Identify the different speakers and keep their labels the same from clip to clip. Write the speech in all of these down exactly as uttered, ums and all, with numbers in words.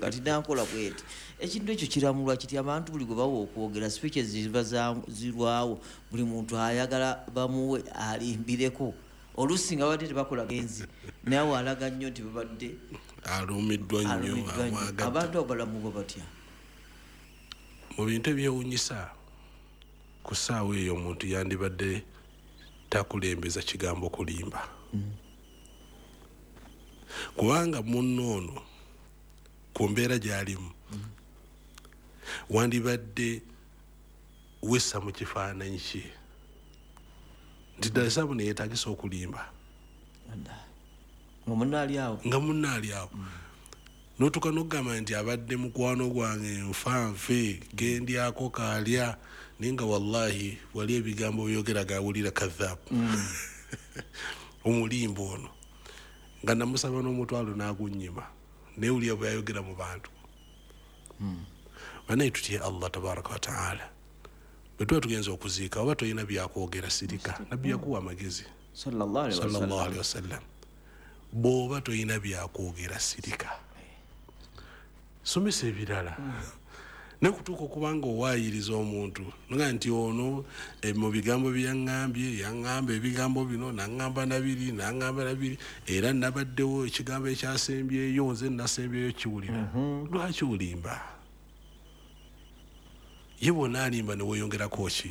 Speaker 1: kati nankola bweti ekintu ekyo kiramulwa kiti abantu buli gwe bawa okwogera speeches ziba zirwawo buli muntu ayagala bamuwe alimbireko oluusi nga badde tebakola genzi nawe alaga nnyo nti babadde
Speaker 2: alumiddwa nnyo
Speaker 1: abantu abalamu bwe batya
Speaker 2: mu bintu ebyewuunyisa ku ssaawa eyo omuntu yandibadde takulembeza kigambo kulimba mm. kubanga munno ono ku mbeera gy'alimu mm. wandibadde wessa mu kifaananyi kye nti ddala saabu ne yeetagisa okulimba
Speaker 1: nga munno ali awo
Speaker 2: nga munno ali awo n'otuuka n'okugamba nti abadde mukwano gwange nfanfe gendyako kaalya naye nga wallahi wali ebigambo byogera gawulira kadhaabu omulimba ono nga namusaba n'omutwalo n'agunnyima naye wulya bwe yayogera mu bantu banaye tutye Allah tabaraka wa taala bwe tuba tugenza okuziika oba tolina byakwogera sirika nabbi yakuwa amagezi sallallahu alaihi wasallam bw'oba tolina byakwogera sirika somesa ebirala nekutuuka okubanga owaayiriza omuntu nga nti ono mu bigambo byeyaŋŋambye yaŋŋamba ebigambo bino naŋŋamba nabiri naŋŋamba nabiri era nabaddewo ekigambo ekyasembyeyo nze nasembyeyo kiwulira lwaki olimba ye bwona alimba neweeyongerako ki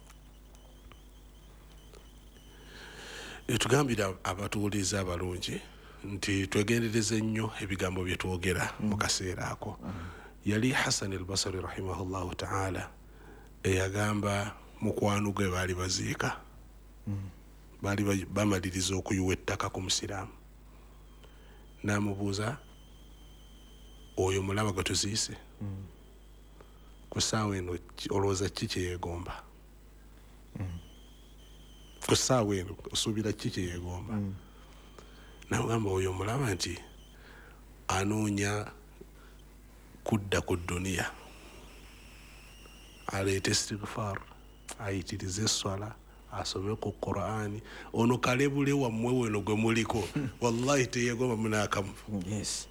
Speaker 2: etugambira abatuwuliza abalungi nti twegendereze nnyo ebigambo bye twogera mu kaseera ako yali Hasan al-Basri rahimahullahu ta'ala eyagamba mukwano gwe baali baziika baali bamaliriza okuyuwa ettaka ku musiraamu n'amubuuza oyo mulaba gwe tuziise ku ssaawa eno olowooza ki kye yeegomba ku ssaawa eno osuubira ki kye yeegomba n'amugamba oyo mulaba nti anoonya kudda ku duniya aleete istighfar ayitirize eswala asome ku Qur'ani ono kalebule wammwe weno gwe muliko wallahi teyeegomba munaakamu
Speaker 1: yes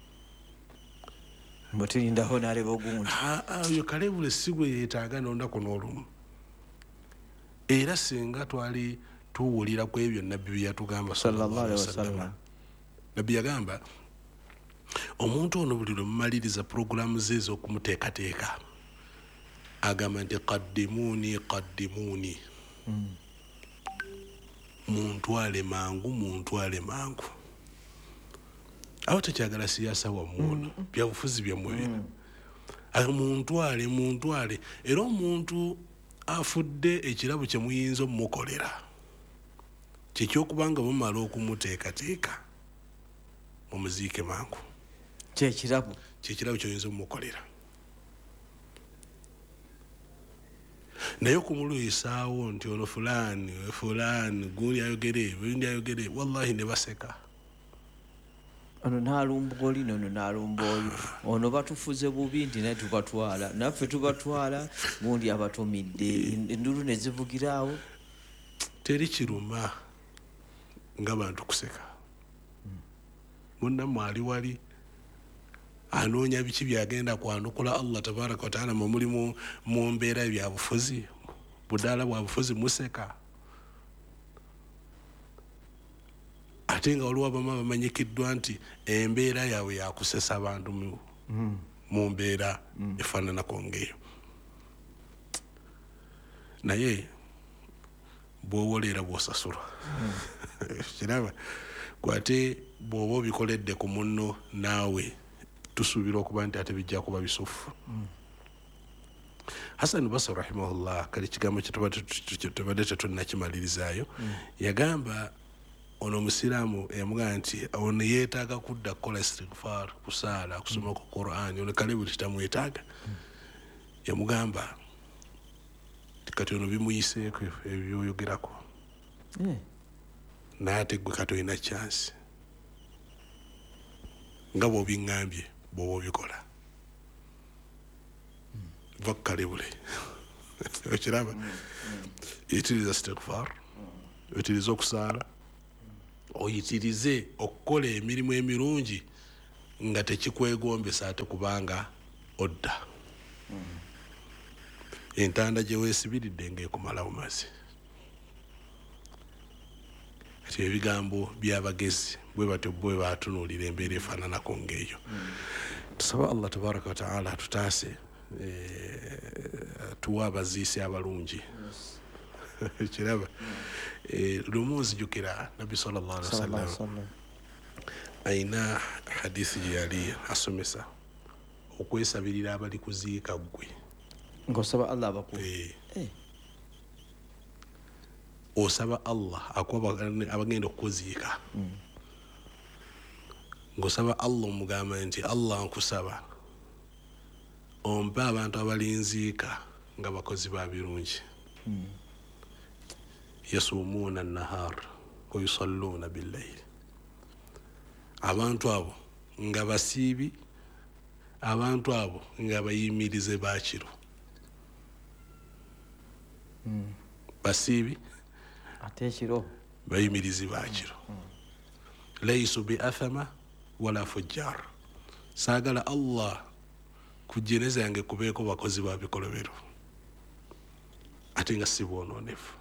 Speaker 1: mutirindaho n'aleba ogundi
Speaker 2: oyo kalebule si gwe yeetaaga n'olunaku n'olumu era singa twali tuwulira ku ebyo nabbi bye yatugamba sallallahu alaihi wasallam nabbi yagamba omuntu ono buli lwe mumaliriza puroguramu ze ez'okumuteekateeka agamba nti qaddimuuni qaddimuuni muntwale mangu muntwale mangu awo tekyagala siyaasa wamuona byabufuzi byammwe bino muntwale muntwale era omuntu afudde ekirabo kye muyinza omumukolera kyekyokubanga mumala okumuteekateeka mumuziike mangu
Speaker 1: kyekirabo
Speaker 2: kyekirabo kyoyinza omumukolera naye okumulwisaawo nti ono fulani fulani gundi ayogere bundi ayogere wallahi ne baseka
Speaker 1: ono naalumba oli nono naalumba oli ono batufuze bubi nti naye tubatwala naffe tubatwala gundi abatumidde endulu ne zivugiraawo
Speaker 2: teri kiruma ng'abantu kuseka munnammwe ali wali anoonya biki byagenda kwanukula Allah tabaraka wa taala mu mulimu mu mbeera byabufuzi budaala bwa bufuzi museka ate nga waliwo abamu bamanyikiddwa nti embeera yaabwe yakusesa abantu mu mbeera efaananako ng'eyo naye bw'owolera bw'osasulwa kiraba kwate bw'oba obikoledde ku munno naawe tusuubira okuba nti ate bijja kuba bisufu Hasan Basri rahimahullah kali kigambo kyetubadde tetunnakimalirizayo yagamba ono musiraamu eyamugamba nti ono yeetaaga kudda kukola istighfar kusaala kusoma ku Qur'ani ono kale buli kitamwetaaga yamugamba kati ono bimuyiseeko ebyoyogerako naate gwe kati olina chance nga bw'obiŋŋambye bw'oba obikola va kukalebule okiraba yitiriza istighfar oyitiriza okusaala oyitirize okukola emirimu emirungi nga tekikwegombesa ate kubanga odda entanda gye weesibiridde ng'ekumalawo mazi. Kati ebigambo by'abagezi bwe batyo bwe baatunuulira embeera efaananako ng'eyo. Tusaba Allah tabaraka wa taala atutaase tuwa abaziisi abalungi. Kiraba lumu nzijukira Nabbi sallallahu alaihi wasallam ayina hadisi gye yali asomesa okwesabirira abali kuziika ggwe
Speaker 1: ng'osaba Allah abakuwa.
Speaker 2: Osaba Allah akuwa abagenda okukuziika ng'osaba Allah omugamba nti Allah nkusaba ompe abantu abalinziika nga bakozi ba birungi. Yasumuuna an-nahar wa yusalluuna bil-layl. Abantu abo nga basiibi, abantu abo nga bayimirize bakiro. Basiibi
Speaker 1: ate ekiro
Speaker 2: bayimirize bakiro. Laysu bi athama wala fujjar. Saagala Allah kujeneza yange kubeeko bakozi ba bikolobero ate nga si bwonoonefu.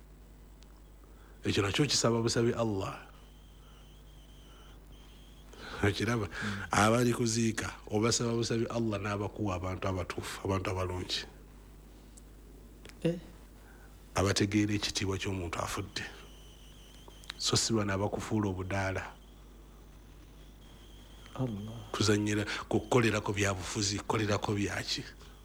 Speaker 2: Ekyo nakyo kisaba busabi Allah. Kiraba abali kuziika obasaba busabi Allah n'abakuwa abantu abatuufu, abantu abalungi abategeera ekitiibwa ky'omuntu afudde, so si bano abakufuula obudaala kuzanyira kukolerako byabufuzi, kukolerako byaki.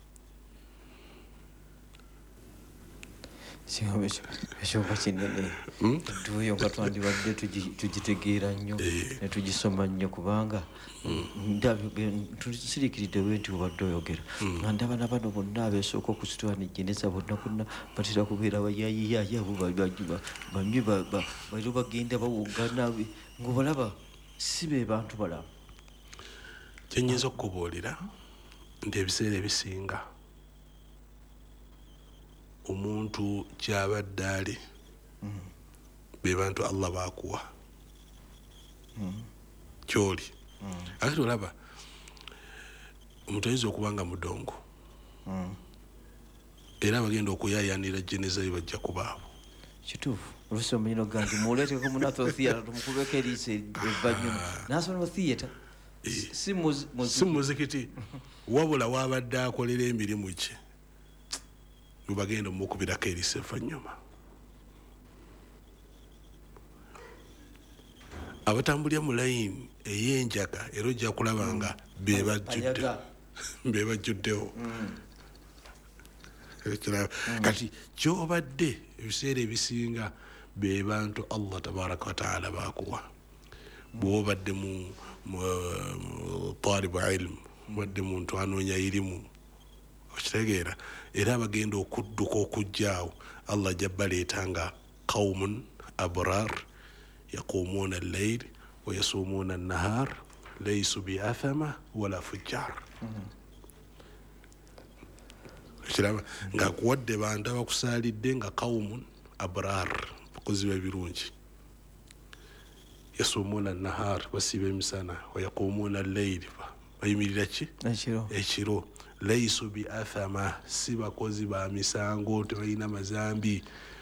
Speaker 1: ekyoba kinene tuyo nga twandibadde tugitegeera nnyo ne tugisoma nnyo kubanga tusiriikiridde bwe nti obadde oyogera nga ndaba na bano bonna abeesooka okusitwanijjeneza bonna bonna batera kubeera bayayiyayaabo banywi bairo bagenda bawogana ng'obalaba si be bantu balamu.
Speaker 2: Kyenyinza okukubuulira nti ebiseera ebisinga omuntu kyabadde ali be bantu Allah bakuwa kyoli ate olaba omuntu ayinza okuba nga mudongo era bagenda okuyaayanira jeneza ye bajja kubaabo.
Speaker 1: Kituufu oluusi omanyino ganti muleeteko mu National Theatre tumukubeko eriiso evanyuma National Theatre si
Speaker 2: muzikiti wabula wabadde akolera emirimu gye bagenda mukubirako eriiso evanyuma. Abatambulira mu layini ey'enjaga era ojja kulaba nga be bajjuddewo. Kati kyobadde ebiseera ebisinga be bantu Allah tabaraka wa taala bakuwa. Bw'obadde mu talibu ilmu, obadde muntu anoonya irimu, okitegeera era abagenda okudduka okujjaawo Allah jabbaleetanga qawmun abrar yaqumuuna al-layl wa yasuumuuna an-nahaar laysu bi athama wala fujjar. Kiraba nga kuwadde bantu abakusaalidde nga qawmun abrar bakozi b'ebirungi yasuumuuna an-nahaar basiiba emisana wa yaqumuuna al-layl bayimirira ki ekiro laysu bi athama si bakozi ba misango tebalina mazambi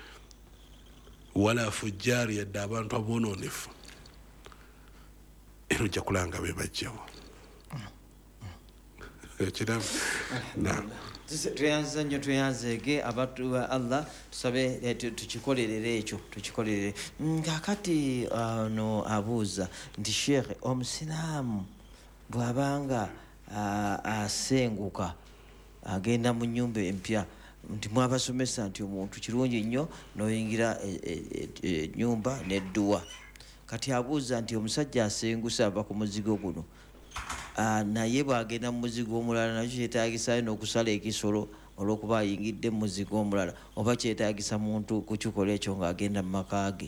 Speaker 2: wala fujjar yadde abantu abonoonefu era ojja kulanga be bajjawo. Kiraba
Speaker 1: tweyanza nnyo tweyanzeege abantu ba Allah tusabe tukikolerere ekyo tukikolerere. Kakati no abuuza nti sheekhe omusiraamu bw'abanga asenguka agenda mu nnyumba empya nti mwabasomesa nti omuntu kirungi nnyo n'oyingira ennyumba n'edduwa. Kati abuuza nti omusajja asengusa ava ku muzigo guno naye bw'agenda mu muzigo omulala nakyo kyetaagisayo n'okusala ekisolo olw'okuba ayingidde mu muzigo omulala oba kyetaagisa muntu kukikola ekyo ng'agenda mu maka ge?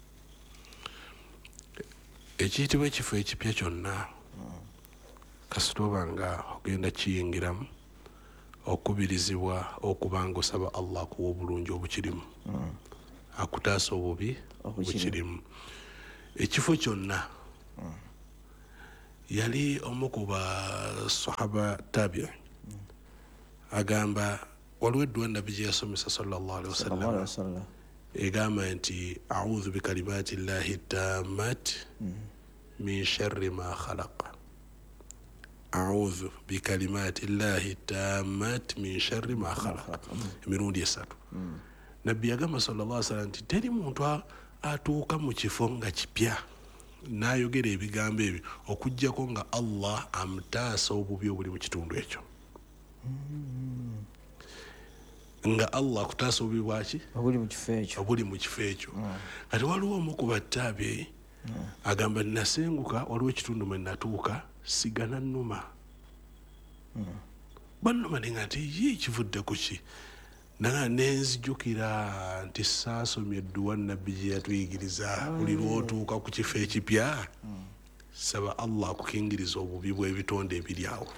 Speaker 2: Ekiyitibwa ekifo ekipya kyonna kasita oba nga ogenda kiyingiramu okubirizibwa okuba nga osaba Allah akuwa obulungi obukirimu akutaasa obubi obukirimu. Ekifo kyonna yali omu ku basahaba tabi agamba waliwo edduwa nabbi gye yasomesa sallallahu alaihi wasallam egamba nti audhu bikalimati llahi tammat min sharri ma khalaqa audhu bikalimati llahi tammat min sharri ma khalaqa emirundi esatu nabbi yagamba sallallahu alaihi wasallam nti teri muntu atuuka mu kifo nga kipya n'ayogera ebigambo ebyo okuggyako nga Allah amutaasa obubi obuli mu kitundu ekyo nga Allah akutaasa obubi bwaki
Speaker 1: obuli mu kifo ekyo
Speaker 2: obuli mu kifo ekyo kati waliwo omu ku battaabi agamba nasenguka waliwo ekitundu mwe natuuka sigana nnuma bannuma nenga nti ye kivudde ku ki naga nenzijukira nti saasomye edduwa nabbi gye yatuyigiriza buli lwotuuka ku kifo ekipya saba Allah akukingiriza obubi bw'ebitonde ebiri awo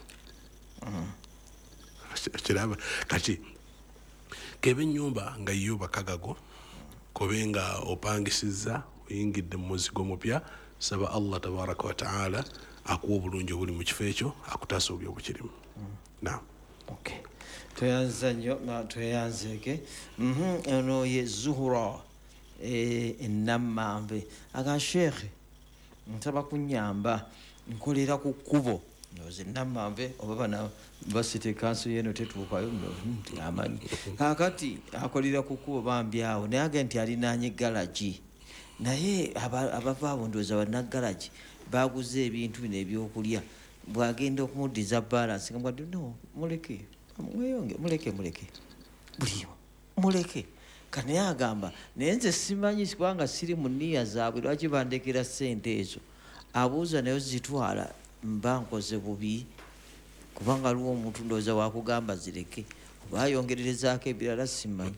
Speaker 2: kiraba kati kebe ennyumba nga yo bakagago kobe nga opangisiza oyingidde mu muzigo mupya saba Allah tabaraka wa taala akuwa obulungi obuli mu kifo ekyo akutaasa obubi obukirimu naam
Speaker 1: okay tweyanza nnyo nga tweyanzeeke eno ye Zuhura ennammambe aga sheekhe nsaba kunyamba nkolera ku kkubo ndoze nammambe oba bana basite kanso yeno tetuukayo nti amanyi kakati akolera ku kkubo bambi awo naye age nti alinaanye galagi naye abava abo ndowooza bannaggalagi baguze ebintu bino ebyokulya bwagenda okumuddiza balansi nga mbwadde no muleke mweyonge muleke muleke buliyo muleke kanaye agamba naye nze simanyi kubanga siri mu nniya zaabwe lwaki bandekera ssente ezo abuuza naye zitwala mba nkoze bubi kubanga aliwo omuntu ndowooza wakugamba zireke oba ayongererezaako ebirala simanyi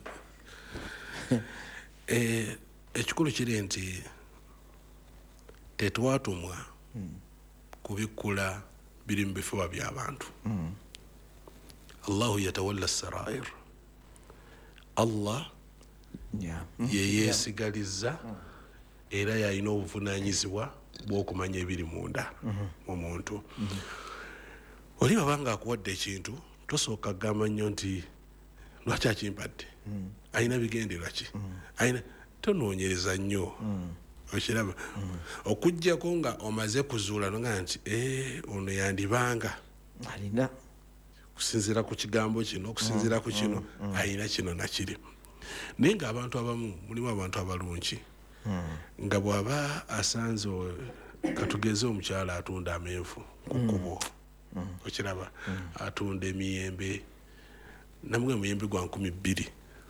Speaker 2: ekikulu kiri nti tetwatumwa kubikkula biri mu bifuba by'abantu Allahu yatawalla sarair Allah yeyesigaliza era yalina obuvunanyizibwa bw'okumanya ebiri munda mu muntu oli babanga akuwadde ekintu tosooka kugamba nnyo nti lwaki akimpadde alina bigenderwa ki alina tonoonyereza nnyo okiraba okuggyako nga omaze kuzuula nga nti ono yandibanga
Speaker 1: alina
Speaker 2: okusinziira ku kigambo kino okusinziira ku kino alina kino nakiri naye nga abantu abamu mulimu abantu abalungi nga bw'aba asanze katugeze omukyala atunda amenvu ku kkubo okiraba atunda emiyembe namwe emiyembe gwa nkumi bbiri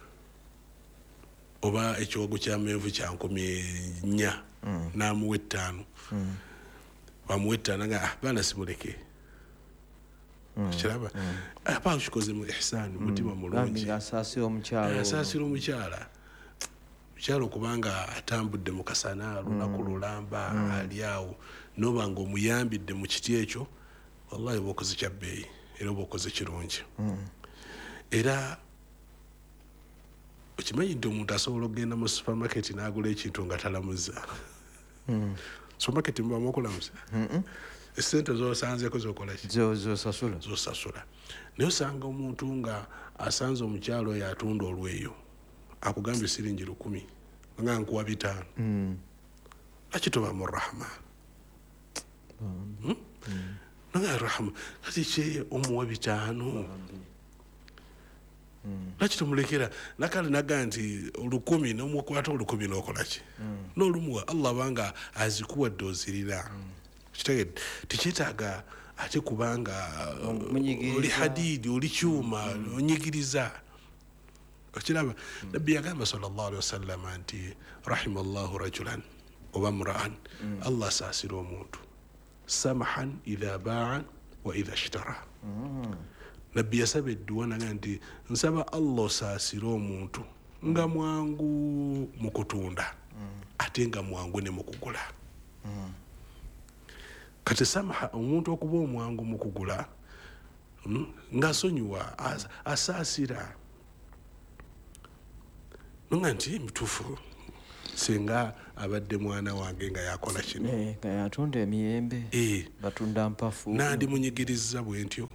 Speaker 2: oba ekiwago ky'amenvu kya nkumi nnya n'amuwa ettaano bamuwa ettaano nga baana simuleke kiraba apa ukikoze mu ihsani mutima mulungi
Speaker 1: asaasira omukyala
Speaker 2: asaasira omukyala mukyala okubanga atambudde mu kasana lunaku lulamba ali awo noba nga omuyambidde mu kiti ekyo wallahi oba okoze kya bbeeyi era oba okoze kirungi era okimanyi nti omuntu asobola okugenda mu supermarket n'agula ekintu nga talamuza supermarket mubamu okulamuza esente zosanzeko zokola ki
Speaker 1: zosasula
Speaker 2: zosasula naye osanga omuntu nga asanze omukyalo oyo atunda olweyo akugambye siringi lukumi nga nkuwa bitaano laki toba mu rahma nga rahma kati kye omuwa bitaano laki tomulekera nakale naga nti olukumi nomukwata olukumi nokola ki n'olumuwa Allah banga azikuwadde ozirira kitegedde tekyetaaga ate kubanga oli hadidi oli kyuma onyigiriza okiraba nabbi yagamba sallallahu alaihi wasallam nti rahima Allahu rajulan oba mura'an Allah asaasira omuntu samahan idha ba'a wa idha ishtara nabbi yasaba edduwa naga nti nsaba Allah osaasira omuntu nga mwangu mu kutunda ate nga mwangu ne mu kugula kati samaha omuntu okuba omwangu mu kugula ng'asonyiwa asaasira nga nti mituufu singa abadde mwana wange nga yakola kino
Speaker 1: eh nga yatunda emiyembe
Speaker 2: eh
Speaker 1: batunda mpafu
Speaker 2: nandi munyigiriza bwentyo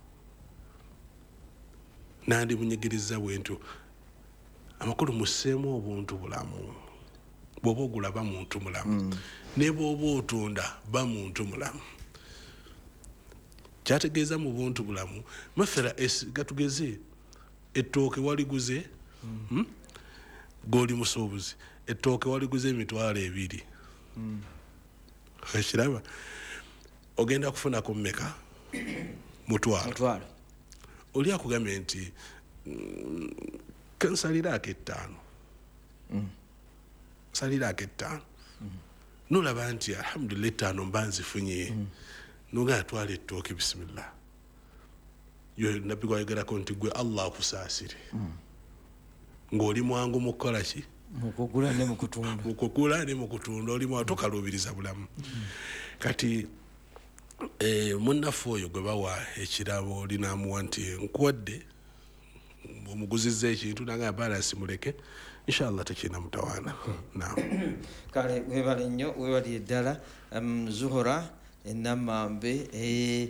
Speaker 2: nandi munyigiriza bwentyo amakulu museemu obuntu bulamu bwoba ogula ba muntu mulamu mm. ne bwoba otunda ba muntu mulamu kyategeeza mu buntu bulamu mafera gatugeze ettooke waliguze mm. hmm? goli musuubuzi ettooke waliguze emitwalo ebiri mm. ekiraba ogenda kufuna ku mmeka mutwalo
Speaker 1: mutwalo
Speaker 2: oli akugambye nti mm, kansaliraako ettaano mm. saliraako ettaano mm. nolaba nti alhamdulillah ettaano mba nzifunye mm. noga atwala ettooke bisimillah yo nabbi gwayogerako nti gwe Allah akusaasire mm. ng'oli mwangu mu kukola ki
Speaker 1: mukugula ne mukutunda
Speaker 2: mukugula ne mukutunda oli mwa tokaluubiriza bulamu mm. kati eh, munnaffe oyo gwe bawa ekirabo olinamuwa nti nkuwadde omuguzizza ekintu nanga balasi muleke inshallah tekina mutawana naam
Speaker 1: kale webale nnyo webali eddala um, Zuhura enamambe eh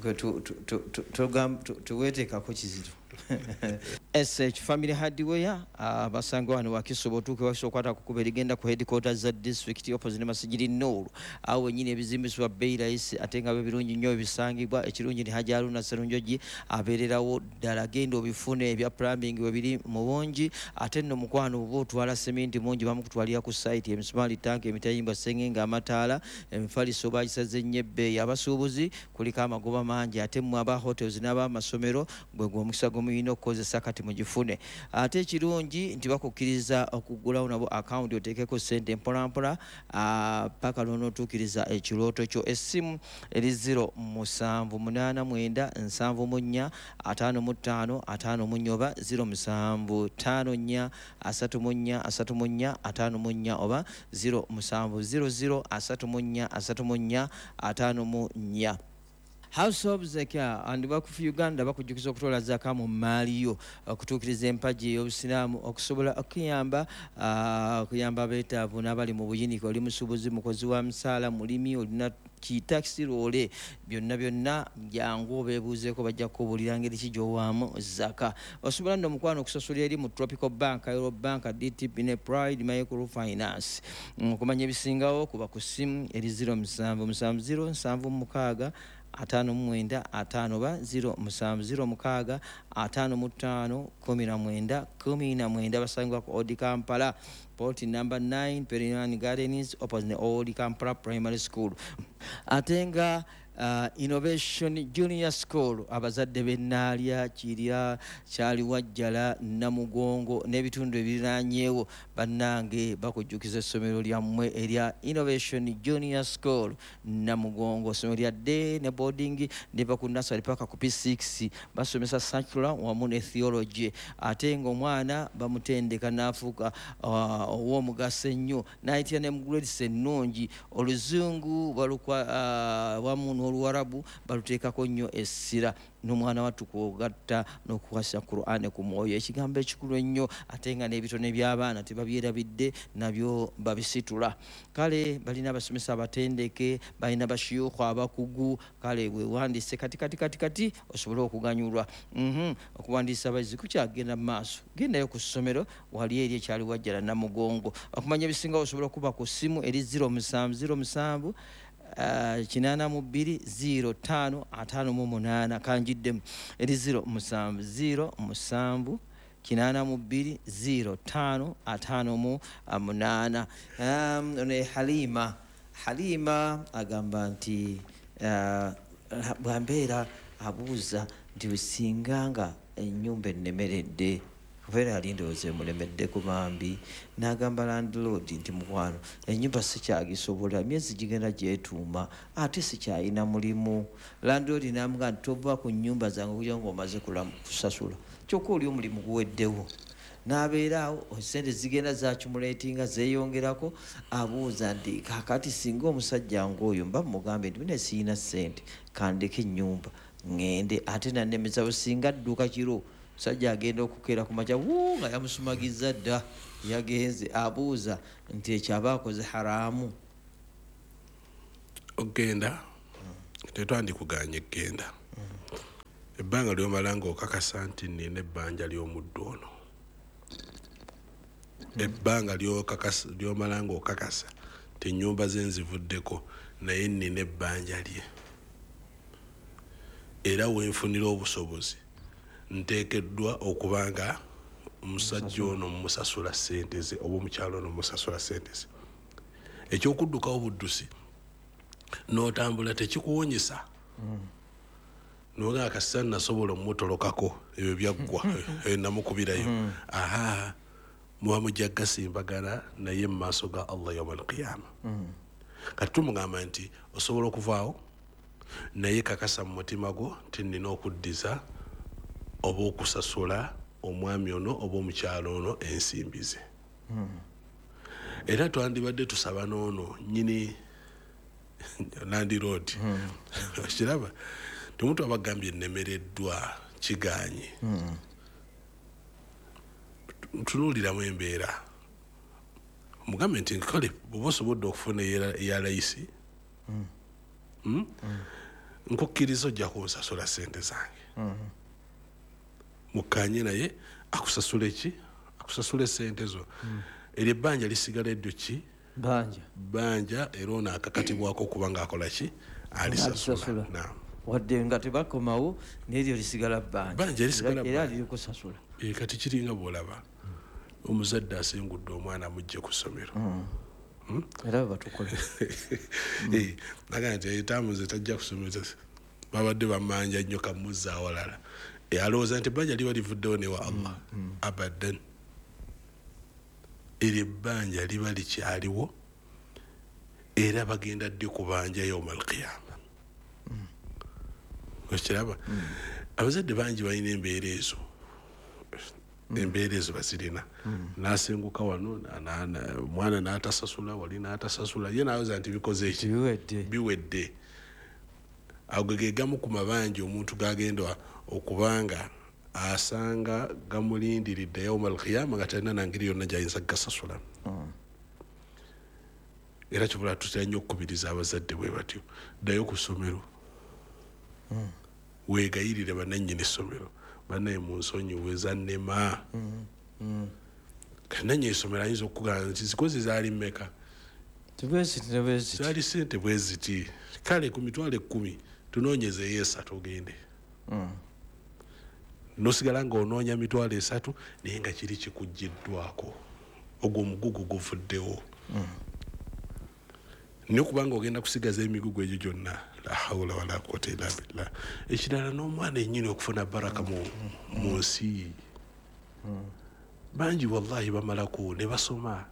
Speaker 1: tuweteekako kizito S H Family Hardware abasanga wano wakisobo otuuke wakisokwata kukuba erigenda ku headquarters za district opposite Masijiri Nooro awo wenyini ebizimbisibwa bbeeyi layisi ate nga bebirungi nnyo ebisangibwa ekirungi ni Hajji Haruna Sserunjogi abeererawo ddala genda obifune ebya plumbing webiri mu bungi ate nno mukwano oba otwala seminti mungi bamukutwalira ku site emisumaali tanka emitayimbwa sengenge amataala emifaliso bagisaze nnyo ebbeeyi abasuubuzi kuliko amagoba mangi ate mmwe aba hotels n'abamasomero gwe gw'omukisa gw'omuyina okukozesa kati mugifune ate ekirungi nti bakukkiriza okugulawo nabo account oteekeko ssente mpolampola paka lw'onootuukiriza ekirooto kyo essimu eri zero musanvu munaana mwenda nsanvu mu nnya ataano mu ttaano ataano mu nnya oba zero musanvu ttaano nnya asatu mu nnya asatu mu nnya ataano mu nnya oba zero musanvu zero zero asatu mu nnya asatu mu nnya ataano mu nnya. House of Zakia and bakufu Uganda bakujjukiza okutwala zaka mu maali yo okutuukiriza empagi y'obusiraamu okusobola okuyamba okuyamba abeetaavu n'abali mu buyinike oli musuubuzi mukozi wa musaala mulimi olina ki taxi roole byonna byonna byangu obeebuuzeeko bajja kukubuulira ngeri ki gy'owaamu zaka osobola nno omukwano okusasulira eri mu Tropical Bank, Euro Bank, D T B ne Pride Microfinance okumanya ebisingawo kuba ku ssimu eri zero musanvu musanvu zero nsanvu mukaaga atano mwenda atano ba zero musanvu zero mukaaga atano mu ttaano kumi na mwenda kumi na mwenda basangibwa ku Odi Kampala Port number nine Perinan Gardens opposite Odi Kampala Primary School atenga Uh, Innovation Junior School abazadde b'ennaalya kirya kyali wajjala Namugongo n'ebitundu ebiriraanyeewo bannange bakujjukiza essomero lyammwe erya Innovation Junior School Namugongo essomero lya day ne boarding ne baku nursery paka ku P six basomesa secular wamu ne theology ate ng'omwana bamutendeka n'afuuka uh, ow'omugaso ennyo n'ayitira ne mu grades ennungi oluzungu balukwa uh, wamu Oluwarabu baluteekako nnyo essira n'omwana wattu kwogatta n'okukwasa Qur'an ku mwoyo ekigambo ekikulu ennyo ate nga n'ebitone by'abaana tebabyerabidde nabyo babisitula kale balina abasomesa abatendeke balina bashiyuuku abakugu kale wewandiise kati kati kati kati osobole okuganyulwa mm-hmm. okuwandiisa abayizi kukyagenda mu maaso gendayo ku ssomero wali eri ekyali wajjala Namugongo okumanya ebisingawo osobola okuba ku ssimu eri zero musanvu zero musanvu Uh, kinana mu bbiri zero ttaano ataano mu munaana kanjiddemu eri zero musanvu zero musanvu kinana mu bbiri zero ttaano ataano mu munaana um, ne Halima Halima agamba nti uh, bwambeera abuuza nti usinganga ennyumba ennemeredde kubeera yali ndowooza emulemedde ku bambi n'agamba landlord nti mukwano ennyumba sikyagisobola myezi gigenda gyetuuma ate sikyayina mulimu landlord n'amuga nti tova ku nnyumba zange okugira ng'omaze kusasula kyokka oli omulimu guweddewo n'abeeraawo sente zigenda zakimulatinga zeeyongerako abuuza nti kakati singa omusajja ng'oyo mba mugambe nti bine siina ssente kandeke ennyumba ngende ate nannemeza businga dduuka kiro musajja agenda okukeera ku makya wuu nga yamusumagizza dda yagenze abuuza nti ekyo aba akoze haraamu.
Speaker 2: Ogenda tetwandikuganye egenda ebbanga lyomala ng'okakasa nti nina ebbanja ly'omuddo ono ebbanga lyomala ng'okakasa ti ennyumba ze nzivuddeko naye nina ebbanja lye era wenfunira obusobozi nteekeddwa okubanga omusajja ono mumusasula ssente ze oba omukyalo ono mumusasula ssente ze. Ekyokuddukawo buddusi n'otambula tekikuwonyesa noga akasisa nasobola omutolokako ebyo byaggwa namukubirayo aha muba mujja gasimbagana naye mu maaso ga Allah yawma al-qiyama. Kati tumugamba nti osobola okuvaawo naye kakasa mu mutima gwo nti nina okuddiza oba okusasula omwami ono oba omukyalo ono ensimbi ze. Era twandibadde tusaba noono nyini Nandi Road kiraba temuntu abagambye nemereddwa kiganye tunuuliramu embeera mugambe nti kale bw'oba osobodde okufuna eya layisi nkukkiriza ojja kunsasula ssente zange mukkanye naye akusasula eki akusasula essente zo eryo ebbanja lisigala eddyo ki
Speaker 1: banja
Speaker 2: banja era ono akakatibwako okuba ng'akola ki alisasula
Speaker 1: wadde nga tebakomawo neryo lisigala
Speaker 2: banja lisigala
Speaker 1: era lirikusasula.
Speaker 2: Kati kiringa bwolaba omuzadde asengudde omwana amugje ku ssomero
Speaker 1: era batukole
Speaker 2: naga nti etamuze tajja ku ssomero babadde bamanja nnyo kamuzza awalala alowooza nti ebbanja liba livuddewo newa Allah abadan eryo ebbanja liba likyaliwo era bagenda ddi kubanja yawma al-qiyama. Okiraba abazadde bangi balina embeera ezo embeera ezo bazirina nasenguka wano omwana n'atasasula wali n'atasasula ye naawoza nti bikoze eki biwedde ago ge gamu ku mabanja omuntu gagenda okubanga asanga gamulindiridde yawma al-qiyama nga talina nangeri yonna gyayinza gasasula. Era kibula tutera nnyo okukubiriza abazadde bwe batyo ddayo ku ssomero weegayirire bannannyini essomero bannaye mu nsonyiwe zannema kati nannyini essomero ayinza okukugamba nti zikozi zaali mmeka zaali ssente bwe ziti kale ku mitwalo ekkumi tunoonyezeeyo esatu ogende nosigala ng'onoonya mitwalo esatu naye nga kiri kikuggiddwako ogwo omugugu guvuddewo naye okubanga ogenda kusigaza emigugu egyo gyonna la hawla wala quwwata illa billah. Ekirala n'omwana ennyini okufuna baraka mu nsi bangi wallahi bamalako ne basoma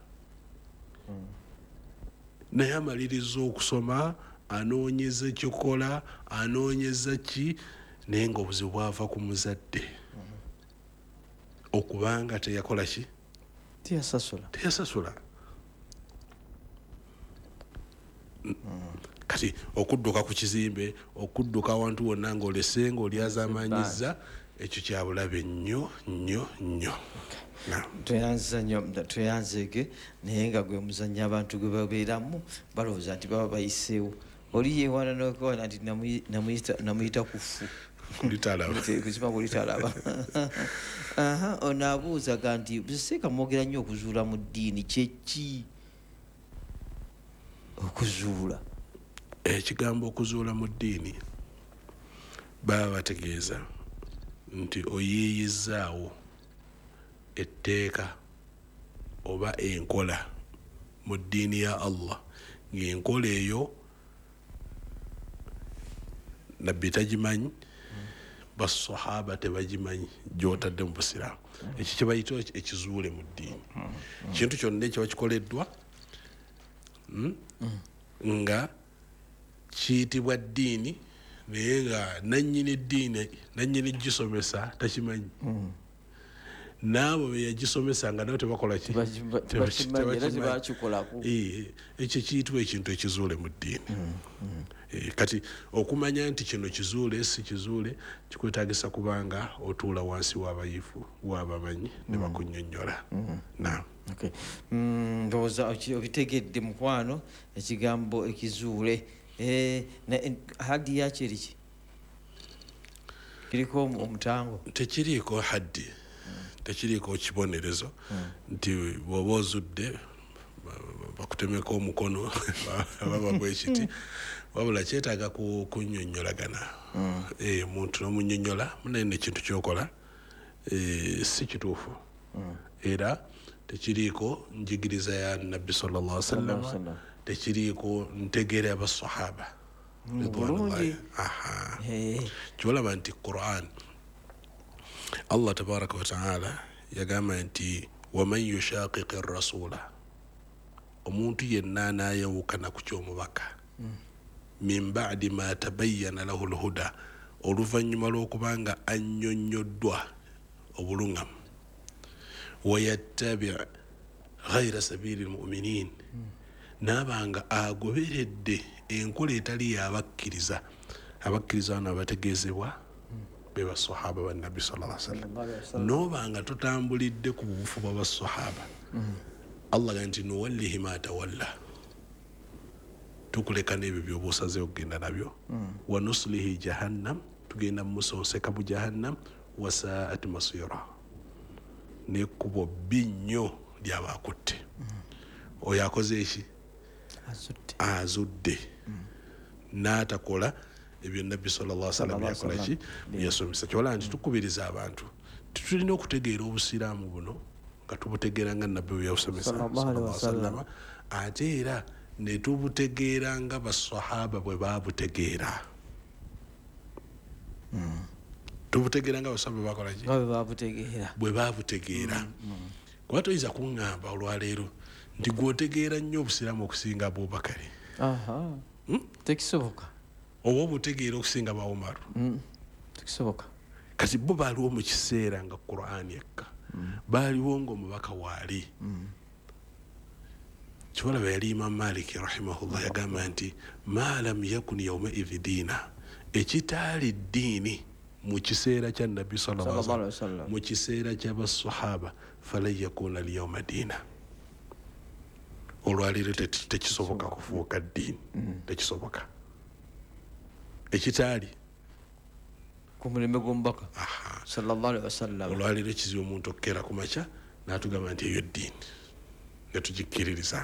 Speaker 2: naye amaliriza okusoma anoonyeza ekikola anoonyeza ki naye ng'obuzibu bwava ku muzadde okubanga teyakola ki
Speaker 1: teyasasula
Speaker 2: teyasasula kati okudduka ku kizimbe okudduka awantu wonna ng'olese ng'olyazamanyiza ekyo kyabulabe nnyo nnyo nnyo.
Speaker 1: tweyanza nnyo tweyanzege naye nga gwe muzannya abantu gwe babeeramu balowooza nti baba bayiseewo oli yeewana nokoona nti namuyita kufu kuzima kulitalaba. Ono abuuzaga nti buseeka mwogera nnyo okuzuula mu ddiini kyeki okuzuula
Speaker 2: ekigambo okuzuula mu ddiini baba bategeeza nti oyiiyizaawo etteeka oba enkola mu ddiini ya Allah ng'enkola eyo nabbi tagimanyi basahaba tebagimanyi gy'otadde mu busiraamu ekyo kye bayita ekizuule mu ddiini kintu kyonna ekiba kikoleddwa nga kiyitibwa ddiini naye nga nannyini ddiini nannyini gisomesa takimanyi n'abo be yagisomesanga nabo tebakola ki ekyo kiyitibwa ekintu ekizuule mu ddiini. Kati okumanya nti kino kizuule si kizuule kikwetagisa kubanga otuula wansi w'abayivu w'abamanyi ne bakunnyonnyola. Naam.
Speaker 1: Ndowooza obitegedde mukwano ekigambo ekizuule. Haddi yakyo eriki? Kiriko omutango?
Speaker 2: Tekiriiko haddi, tekiriiko kibonerezo nti bw'oba ozudde bakutemeko omukono ababa bwekiti, wabula kyetaaga kunnyonnyolagana. Omuntu n'omunnyonnyola munaye nekintu kyokola si kituufu era tekiriiko njigiriza ya Nabbi sallallahu alaihi wasallam, tekiriiko ntegeera y'abasahaba. Kyolaba nti Quran Allah tabaraka wa taala yagamba nti waman yushaqiqi rasula, omuntu yenna anaayawukana ku ky'omubaka min ba'di ma tabayyana lahu lhuda, oluvannyuma lw'okubanga annyonnyoddwa obuluŋŋamu, wayattabi ghayra sabili lmuminin, n'abanga agoberedde enkola etali yabakkiriza. Abakkiriza bano abategeezebwa be basahaba ba Nabbi sallallahu alaihi wasallam. N'obanga totambulidde ku bufu bw'abasahaba, Allah ga nti nuwallihi ma tawalla, tukuleka n'ebyo by'oba osazeewo okugenda nabyo. Wa nuslihi jahannam, tugenda musooseka mu jahannam. Wa saa'at masira, n'ekkubo bbi nnyo ly'abaakutte. Oyo akoze eki? Azudde n'atakola ebyo Nabbi sallallahu alaihi wasallam yakola ki? Yasomesa. Kyolaba nti tukubiriza abantu tulina okutegeera obusiraamu buno nga tubutegeera nga Nabbi bwe yabusomesa sallallahu alaihi wasallam, ate era ne tubutegeera nga basahaba bwe baabutegeera. Tubutegeera nga basahaba bakola ki? Bwe baabutegeera. Kuba toyinza kuŋŋamba olwaleero nti gwotegeera nnyo obusiraamu okusinga Abubakari.
Speaker 1: Tekisoboka.
Speaker 2: Oba obutegeera okusinga ba Umaru.
Speaker 1: Tekisoboka.
Speaker 2: Kati bo baaliwo mu kiseera nga Qur'an yekka, baaliwo ng'omubaka waali. Kyolaba yali Imam Malik rahimahullah yagamba nti ma lam yakun yawma idhi diina, ekitaali ddiini mu kiseera kya Nabbi sallallahu alaihi wasallam, mu kiseera ky'abasahaba, falan yakuna al-yawma diina. Olwaliro tekisoboka kufuuka ddiini, tekisoboka. Ekitaali
Speaker 1: ku mulembe gw'omubaka sallallahu alaihi wasallam,
Speaker 2: olwaliro kizibu omuntu okukera ku makya n'atugamba nti eyo ddiini ne tugikkiririza.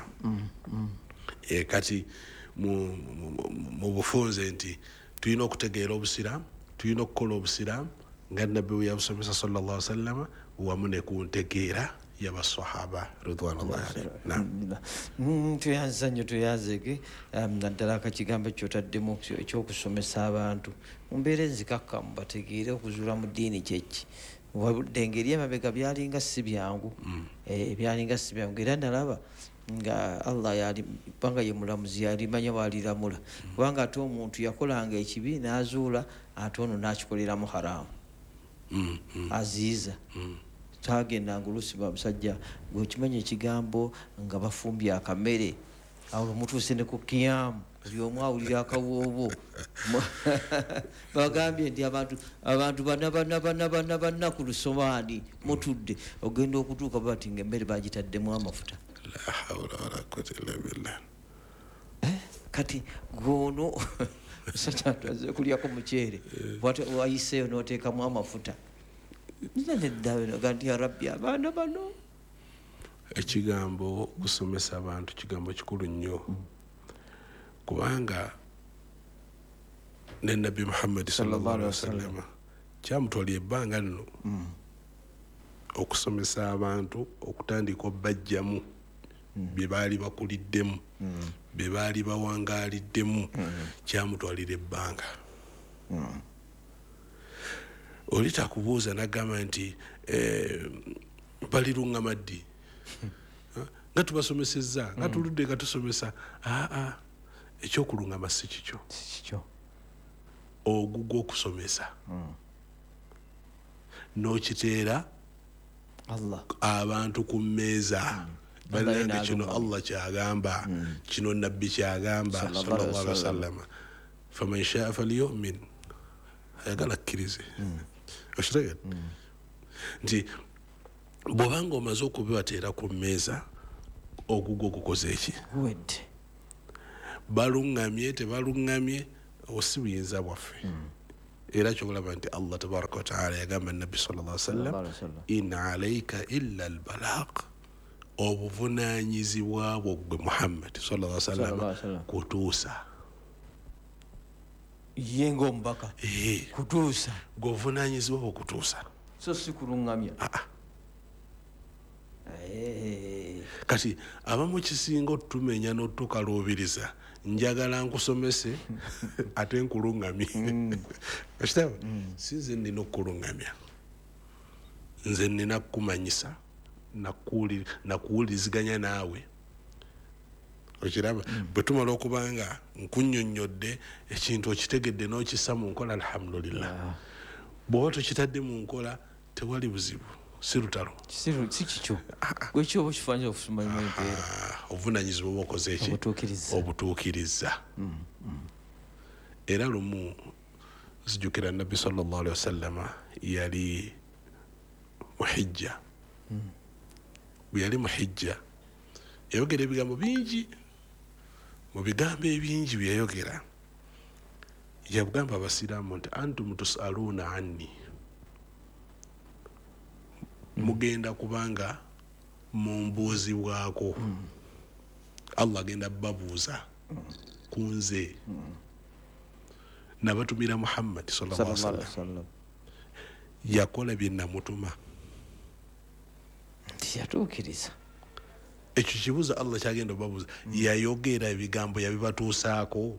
Speaker 2: Kati mu bufunze nti tulina okutegeera obusiraamu, tulina okukola obusiraamu nga Nabbi bwe yabusomesa sallallahu alaihi wasallam, wamu ne ku ntegeera y'abasahaba ridwanullahi alaihim.
Speaker 1: Tuyanza nnyo tuyanzege naddala akakigambo ekyotaddemu ekyokusomesa abantu mu mbeera enzikakkamu bategeere okuzuula mu ddiini kyeki. Wadde engeri emabega byalinga si byangu, byalinga si byangu, era nalaba nga Allah yali banga ye mulamuzi yalimanya waliramula, kubanga ate omuntu yakolanga ekibi n'azuula ate ono n'akikoleramu haramu aziiza. Twagendanga oluusi bamusajja gwekimanya ekigambo nga bafumbye akamere, awo mutuuse ne ku kiyamu buli omu awulira akawoobo. Bagambye nti abantu abantu bana bana bana bana bana ku lusomaani mutudde, ogenda okutuuka bati nga emmere bagitaddemu amafuta.
Speaker 2: La hawla wala quwwata illa billah.
Speaker 1: Kati gono musajja twaze kulyako muceere wayiseeyo n'oteekamu amafuta. Ganti ya Rabbi abaana bano.
Speaker 2: Ekigambo kusomesa abantu kigambo kikulu nnyo, kubanga ne Nabbi Muhammad sallallahu alaihi wasallam kyamutwala ebbanga lino okusomesa abantu, okutandika obbajjamu bye baali bakuliddemu, bye baali bawangaaliddemu, kyamutwalira ebbanga. Oli takubuuza n'agamba nti balirunga maddi nga tubasomesezza nga tuludde nga tusomesa. Aa, ekyokulungama si kikyo, ogugwa okusomesa n'okiteera
Speaker 1: Allah
Speaker 2: abantu ku mmeeza balanga kino Allah kyagamba kino nabbi kyagamba sallallahu alaihi wasallam faman shaa falyu'min ayagala kkirize oshirege nti bwobanga omaze okubibateera ku mmeeza ogugo gukoze eki baluŋŋamye tebaluŋŋamye osi buyinza bwaffe era kyolaba nti Allah tabaraka wa taala yagamba nabbi sallallahu alaihi wasallam in alayka illa albalagh obuvunanyizibwa bwo gwe Muhammad sallallahu alaihi wasallam kutuusa
Speaker 1: yengo mbaka
Speaker 2: eh
Speaker 1: kutuusa
Speaker 2: govunanyizibwa bwo kutuusa
Speaker 1: so si kulungamya
Speaker 2: ah
Speaker 1: eh
Speaker 2: kati abamu kisinga otumenya n'otukaluubiriza njagala nkusomese ate nkulungamye ekitabo sinze nina okukulungamya nze nina kumanyisa nakuwuliriziganya naawe okiraba bwe tumala okubanga nkunnyonnyodde ekintu okitegedde n'okissa mu nkola alhamdulillah bw'oba tokitadde mu nkola tewali buzibu si lutalo
Speaker 1: si kikyo gwekyo oba kifanya ofusumamu empeera
Speaker 2: obuvunanyizibwa oba okoze eki obutuukiriza era lumu zijjukira nabbi sallallahu alaihi wasallama yali muhijja bwe yali muhijja yayogera ebigambo bingi mu bigambo ebingi bye yayogera yagamba abasiraamu nti antum tusaluuna anni mugenda kubanga mumbuuzibwako Allah agenda babuuza kunze nabatumira Muhammad sallallahu alaihi wasallam yakola bye namutuma
Speaker 1: yatuukiriza
Speaker 2: ekyo kibuuza Allah kyagenda babuuza yayogera ebigambo yabibatuusaako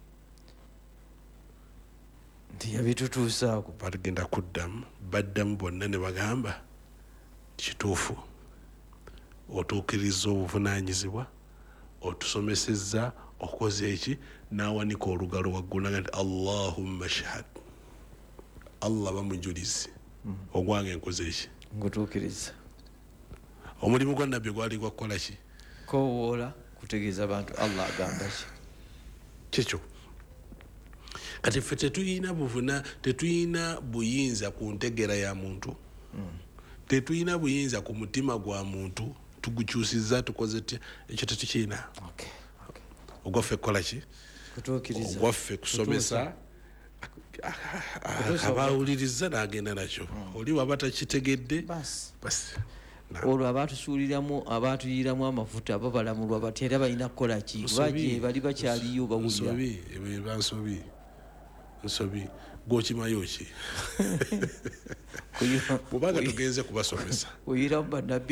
Speaker 1: nti yabitutuusaako
Speaker 2: bagenda kuddamu baddamu bonna ne bagamba kituufu otuukiriza obuvunanyizibwa otusomesezza okoze eki n'awanika olugalo waggulu nti Allahumma shahad Allah bamujulizi ogwange nkoze eki
Speaker 1: ngutuukiriza
Speaker 2: omulimu gwa nabbi gwali gwa kukola ki
Speaker 1: kowoola kutegeeza abantu Allah agamba ki
Speaker 2: kikyo kati ffe tetuyina buvuna tetuyina buyinza ku ntegera ya muntu tetuyina buyinza ku mutima gwa muntu tugukyusiza tukoze ti ekyo tetukiina ogwaffe kukola ki ogwaffe kusomesa abawuliriza n'agenda nakyo oli waba takitegedde basi
Speaker 1: olwo abatusuuliramu abatuyiramu amafuta abo balamulwa batya era balina kukola ki baje bali bakyaliyo bawulira
Speaker 2: bansobi nsobi gwokimayo ki bubanga tugenze kubasomesa
Speaker 1: oyiramu bannabbi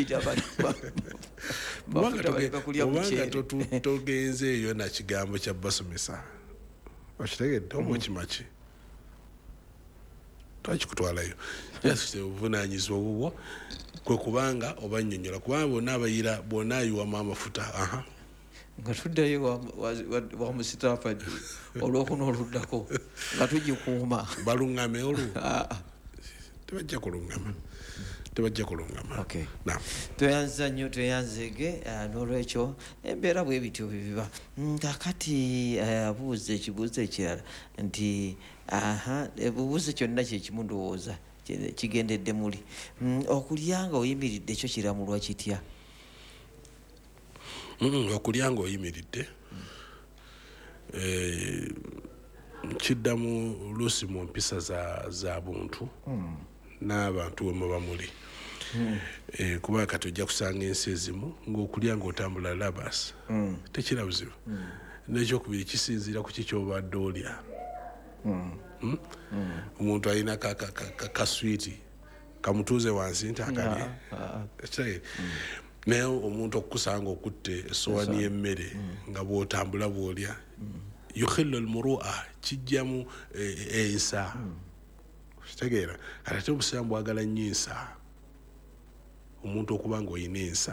Speaker 2: bubanga togenze eyo nakigambo kya basomesa okitegedde oba okimaki twakikutwalayo jasite obuvunanyizibwa bubwo kwe kubanga obanyonyola kubanga bonna abayira bonna ayiwamu amafuta aha
Speaker 1: nga tuddayo wa musitaafa olwokuna oluddako nga tugikuuma
Speaker 2: baluŋŋame olwo tebajja kuluŋŋama tebajja kuluŋŋama
Speaker 1: tweyanza nnyo tweyanzege n'olwekyo embeera bwe bityo bibiba kakati abuuza ekibuuzo ekirala nti aha ebubuuzo kyonna kyekimu ndowooza kigendedde muli okulya nga oyimiridde ekyo kiramulwa kitya
Speaker 2: okulya nga oyimiridde kiddamu luusi mu mpisa za buntu n'abantu wemuba muli kuba kati ojja kusanga ensi ezimu ngaokulya ngaotambula labas tekira buzibu nekyokubiri kisinziira ku kikyobadde olya omuntu alina kaswiti kamutuuze wansi nti akalye naye omuntu okukusanga okutte esowani y'emmere nga bwotambula bwolya yukhillu almurua kijjamu ensa kitegeera kati ate obusiraamu bwagala nnyo ensa omuntu okuba nga olina ensa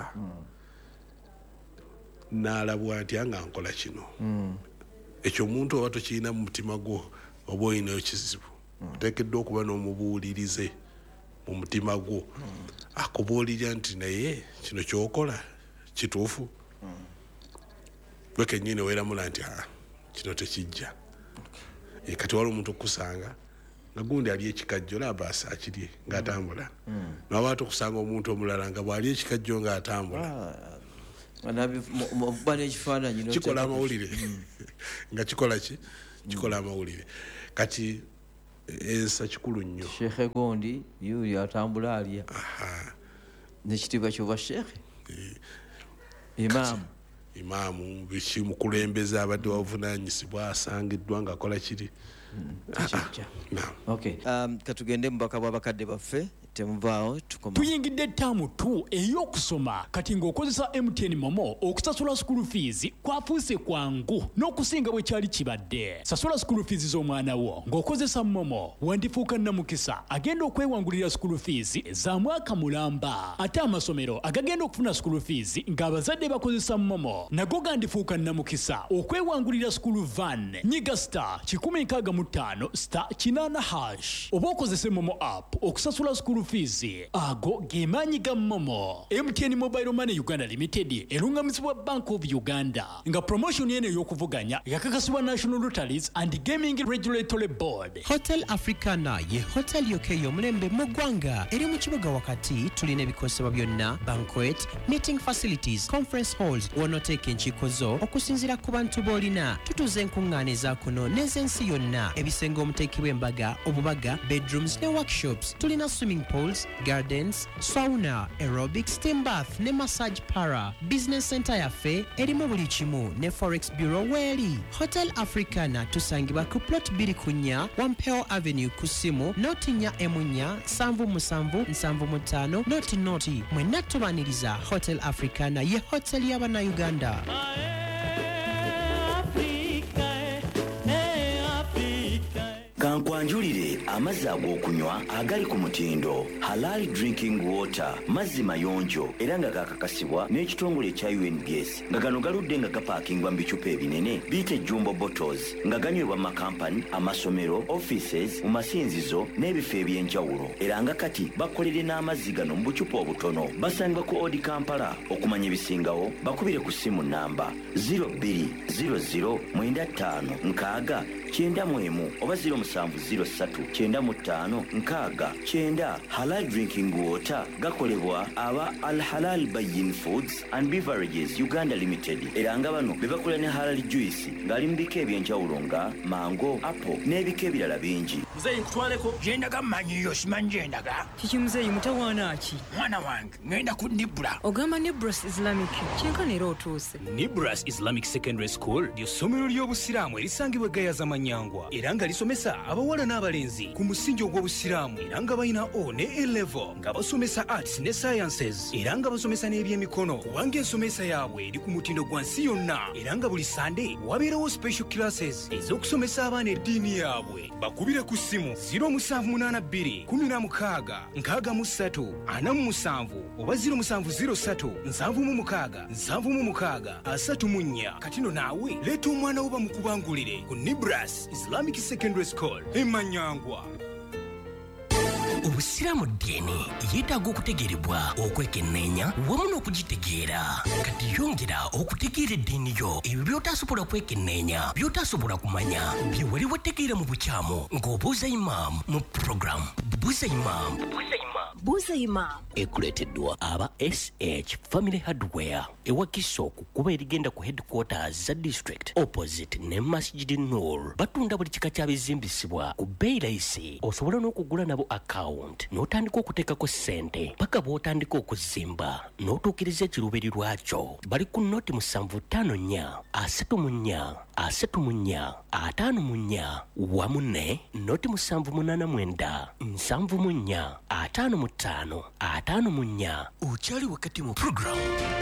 Speaker 2: n'alabwa atya nga nkola kino ekyo omuntu oba tokirina mu mutima gwo oba olinayo kizibu oteekeddwa okuba n'omubuulirize mu mutima gwo akubuulira nti naye kino kyokola kituufu gwe kennyini weeramula nti kino tekijja kati wali omuntu okusanga nga gundi ali ekikajjo labaasa akirye ng'atambula nawe ate okusanga omuntu omulala nga bw'ali ekikajjo ng'atambula kikola amawulire nga kikola ki kikola amawulire kati ensa kikulu nnyo
Speaker 1: shekhe gondi yuli atambula alya nekitiibwa kyova shekhe imaamu
Speaker 2: imaamu bikimukulembeza abadde wavunanyisibwa asangiddwa ngaakola kiri
Speaker 1: katugende mubaka bw'abakadde baffe temuvaawo tukoma
Speaker 3: tuyingidde ttaamu tu ey'okusoma kati ng'okozesa M T N Momo okusasula school fees kwafuuse kwangu n'okusinga bwe kyali kibadde. Sasula school fees z'omwana wo ng'okozesa Momo wandifuuka nnamukisa agenda okwewangulira school fees za mwaka mulamba, ate amasomero agagenda okufuna school fees ng'abazadde bakozesa Momo nago gandifuuka nnamukisa okwewangulira school van. Nyiga star kikumi nkaaga mu ttaano star kinaana hash oba okozese Momo app okusasula school fees. Ago gemaanyi ga Momo. M T N Mobile Money Uganda Limited erungamizibwa Bank of Uganda nga promotion yene y'okuvuganya yakakasibwa National Lotteries and Gaming Regulatory Board.
Speaker 4: Hotel Africana ye hotel yokeyo mulembe mu ggwanga eri mu kibuga wakati. Tulina ebikosebwa byonna: banquet, meeting facilities, conference halls wonoteeka enkiiko zo okusinziira ku bantu b'olina. Tutuuza enkuŋŋaana za kuno n'ez'ensi yonna, ebisenge omuteekebwa embaga, obubaga, bedrooms ne workshops. Tulina swimming pools, gardens, sauna, aerobics, steam bath ne massage para. Business center yaffe erimu buli kimu ne forex bureau weeri. Hotel Africana tusangibwa ku plot bbiri ku nnya Wampeo Avenue ku simu noti nnya emunya nsanvu musanvu nsanvu mu ttaano noti noti. Mwenna tubaniriza Hotel Africana ye hotel y'abana Uganda.
Speaker 5: Kankwanjulire amazzi ag'okunywa agali ku mutindo Halal Drinking Water, mazzi mayonjo era nga gakakasibwa n'ekitongole ekya U N B S nga gano galudde nga gapaakingwa mu bicupa ebinene biyite jumbo bottles nga ganywebwa makampani, amasomero, offices, mu masinzizo n'ebifo eby'enjawulo era nga kati bakolere n'amazzi gano mu bucupa obutono. Basangibwa ku Odi Kampala. Okumanya ebisingawo bakubire ku simu namba zero two zero zero nine five nkaaga kyenda mu emu oba zero musanvu zero ssatu kyenda mu ttaano nkaaga kyenda. Halal Drinking Water gakolebwa aba Al Halal Bayin Foods and Beverages Uganda Limited era nga bano be bakola ne Halal Juice ng'ali mu bika eby'enjawulo nga mango, apple n'ebika ebirala bingi.
Speaker 6: Muzeyi nkutwaleko yendaga mmanyiyo simanyi yendaga
Speaker 7: kiki muzeyi mutawaana ki
Speaker 6: mwana wange ngenda ku Nibra.
Speaker 7: Ogamba Nibras Islamic kyenkana era otuuse.
Speaker 6: Nibras Islamic Secondary School ly'essomero ly'obusiraamu erisangibwa Gayaza Manyangwa era nga lisomesa abawala n'abalenzi ku musingi ogw'obusiraamu era nga balina O ne A level nga basomesa arts ne sciences era nga basomesa n'ebyemikono kubanga ensomesa yaabwe eri ku mutindo gwa nsi yonna era nga buli Sunday wabeerawo special classes ez'okusomesa abaana eddiini yaabwe. Bakubire ku ssimu zero musanvu munaana bbiri kumi na mukaaga nkaaga mu ssatu ana mu musanvu oba zero musanvu zero ssatu nsanvu mu mukaaga nsanvu mu mukaaga asatu mu nnya. Katino naawe leeta omwana wo bamukubangulire ku Nibras Islamic Secondary School e Manyangwa.
Speaker 8: Obusiraamu ddiini yeetaaga okutegeerebwa, okwekenneenya wamu n'okugitegeera. Kati yongera okutegeera eddiini yo, ebyo by'otaasobola kwekenneenya, by'otaasobola kumanya, bye wali wategeera mu bukyamu ng'obuuza imaamu mu programu Buuza Imaamu.
Speaker 7: Buuza Imaamu
Speaker 8: ekuleeteddwa aba S H Family Hardware ewa Kisooku kuba erigenda ku headquarters za district opposite ne Masjid Noor. Batunda buli kika kyabizimbisibwa ku bbeeyi layisi. Osobola n'okugula nabo account n'otandika okuteekako ssente paka bw'otandika okuzimba n'otuukiriza ekiruubiri lwakyo. Bali ku noti musanvu ttaano nnya asatu mu nnya asatu mu nnya ataano mu nnya wamu ne noti musanvu munaana mwenda nsanvu mu nnya ataano mu ttaano ataano mu nnya. Okyali wakati mu program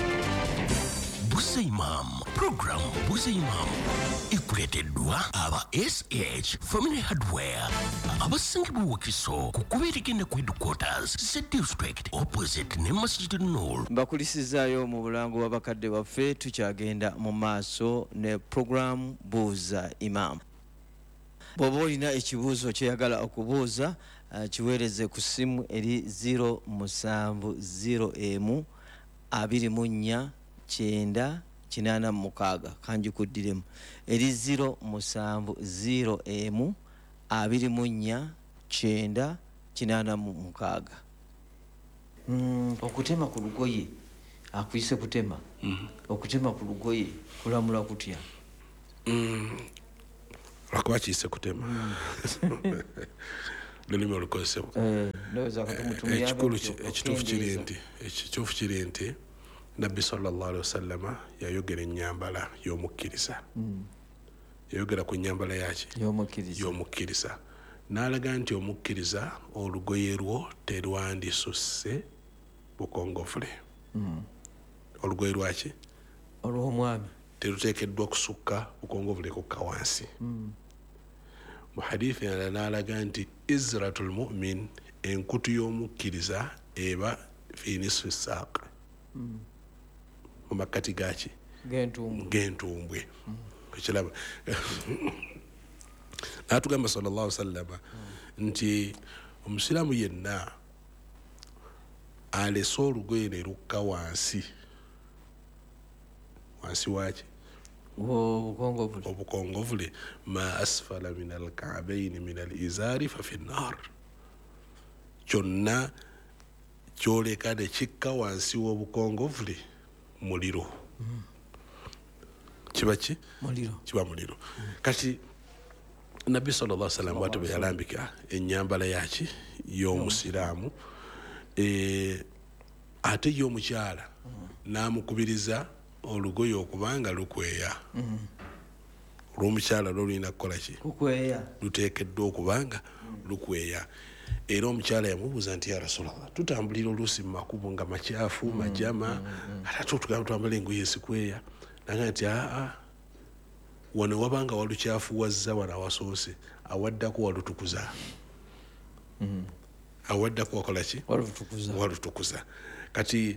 Speaker 8: Buuza Imaamu. Program Buuza Imaamu ekuleeteddwa aba S H Family Hardware abasangibwa Wakiso ku kuba erigenda ku headquarters ze district opposite ne Masjid Noor.
Speaker 1: Mbakulisizaayo mu bulango bw'abakadde baffe tukyagenda mu maaso ne program Buuza Imaamu. Bw'oba olina ekibuuzo kyeyagala okubuuza uh, kiweereze ku ssimu eri zero musanvu zero emu abiri mu nnya kyenda kinaana mukaaga kanjikuddiremu eri zero musanvu zero emu abiri mu nnya kyenda kinaana mukaaga. Mm, okutema ku lugoye akuyise kutema mm. okutema ku lugoye kulamula kutya?
Speaker 2: mm. lwakuba kiyise kutema mm. lulimi olukozesebwa ekikulu ekituufu kiri nti ekituufu kiri nti nabbi sallallahu alaihi wasallama yayogera ennyambala y'omukkiriza mm. yayogera ku nnyambala yaki y'omukkiriza n'alaga nti omukkiriza olugoye lwo terwandisusse bukongovule mm. olugoye lwaki
Speaker 1: olw'omwami
Speaker 2: teruteekeddwa kusukka bukongovule kukka wansi mm. mu hadithi endala n'alaga nti izratul mu'min enkutu y'omukkiriza eba fi nisfi saaq mm. mu makkati gaki g'entumbwe ekiraba n'atugamba sallallahu alaihi wasallama nti omusiraamu yenna alese olugoye ne lukka wansi wansi waki obukongovule ma asfala min alka'bayn min alizari fa fi nnar kyonna kyoleka ne kikka wansi w'obukongovule muliro kiba ki kiba muliro kati nabbi sallallahu alaihi wasallam bw'atyo bwe yalambika ennyambala yaki y'omusiraamu e, ate y'omukyala n'amukubiriza olugoye okubanga lukweya olw'omukyala lwo lulina kukola ki luteekeddwa okubanga lukweya era omukyala yamubuuza nti ya rasulallah tutambulira oluusi mu makubo nga makyafu majama ate tutugamba twambala engoye ezikweya naga nti aa wano wabanga walukyafuwazza wano awasoose awaddako walutukuza mm. awaddako wakola ki walutukuza kati